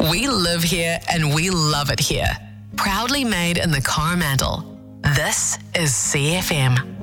We live here and we love it here. Proudly made in the Coromandel. This is CFM.